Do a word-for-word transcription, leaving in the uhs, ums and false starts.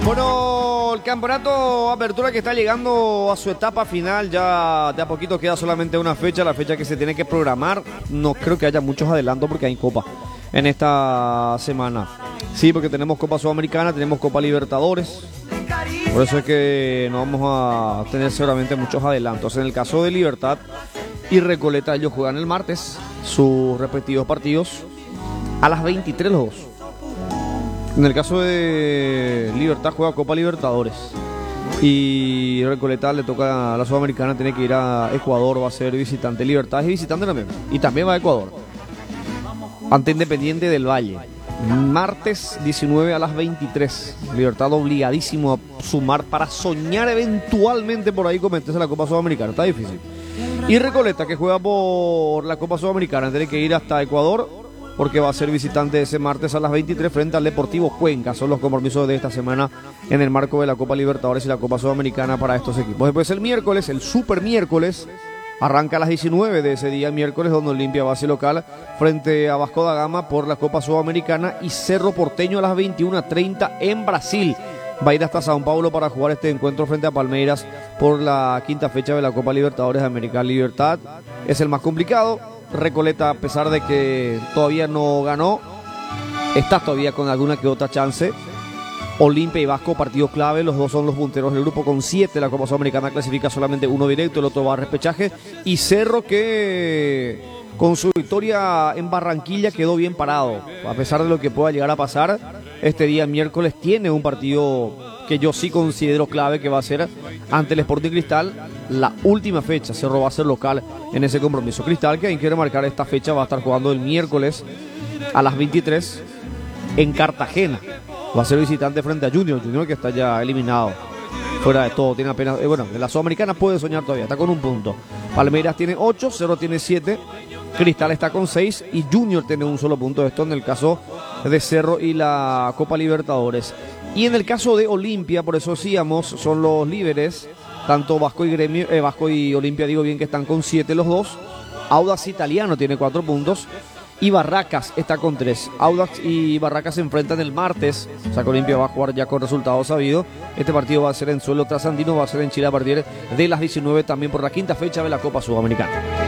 Bueno, el campeonato Apertura que está llegando a su etapa final, ya de a poquito queda solamente una fecha, la fecha que se tiene que programar. No creo que haya muchos adelantos porque hay Copa en esta semana. Sí, porque tenemos Copa Sudamericana, tenemos Copa Libertadores. Por eso es que no vamos a tener seguramente muchos adelantos. En el caso de Libertad y Recoleta, ellos juegan el martes sus respectivos partidos a las veintitrés los dos. En el caso de Libertad juega Copa Libertadores y Recoleta le toca a la Sudamericana, tiene que ir a Ecuador, va a ser visitante. Libertad es visitante también y también va a Ecuador ante Independiente del Valle. Martes diecinueve a las veintitrés. Libertad obligadísimo a sumar para soñar eventualmente por ahí con meterse a la Copa Sudamericana. Está difícil. Y Recoleta, que juega por la Copa Sudamericana, tiene que ir hasta Ecuador porque va a ser visitante ese martes a las veintitrés frente al Deportivo Cuenca. Son los compromisos de esta semana en el marco de la Copa Libertadores y la Copa Sudamericana para estos equipos. Después el miércoles, el super miércoles, arranca a las diecinueve de ese día miércoles, donde Olimpia va a ser local frente a Vasco da Gama por la Copa Sudamericana, y Cerro Porteño a las veintiuna treinta en Brasil. Va a ir hasta Sao Paulo para jugar este encuentro frente a Palmeiras por la quinta fecha de la Copa Libertadores de América. Libertad es el más complicado. Recoleta, a pesar de que todavía no ganó, está todavía con alguna que otra chance. Olimpia y Vasco, partido clave, los dos son los punteros del grupo con siete. La Copa Sudamericana clasifica solamente uno directo, el otro va a repechaje. Y Cerro, que con su victoria en Barranquilla quedó bien parado, a pesar de lo que pueda llegar a pasar. Este día miércoles tiene un partido que yo sí considero clave, que va a ser ante el Sporting Cristal, la última fecha. Cerro va a ser local en ese compromiso. Cristal, que hay que remarcar, esta fecha va a estar jugando el miércoles a las veintitrés en Cartagena. Va a ser visitante frente a Junior, Junior que está ya eliminado, fuera de todo, tiene apenas, eh, bueno, en la Sudamericana puede soñar todavía, está con un punto. Palmeiras tiene ocho, Cerro tiene siete, Cristal está con seis y Junior tiene un solo punto. Esto en el caso de Cerro y la Copa Libertadores. Y en el caso de Olimpia, por eso decíamos, son los líderes, tanto Vasco y Gremio, eh, Vasco y Olimpia, digo bien, que están con siete los dos. Audax Italiano tiene cuatro puntos. Y Barracas está con tres. Audax y Barracas se enfrentan el martes. O sea que Olimpia va a jugar ya con resultados sabidos. Este partido va a ser en suelo trasandino, va a ser en Chile a partir de las diecinueve, también por la quinta fecha de la Copa Sudamericana.